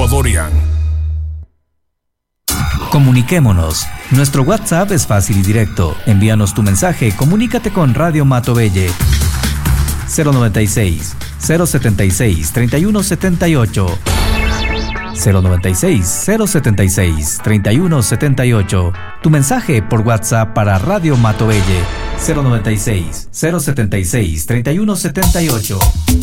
Dorian. Comuniquémonos. Nuestro WhatsApp es fácil y directo. Envíanos tu mensaje, comunícate con Radio Matovelle. 096 076 3178. 096 076 3178. Tu mensaje por WhatsApp para Radio Matovelle. 096 076 3178.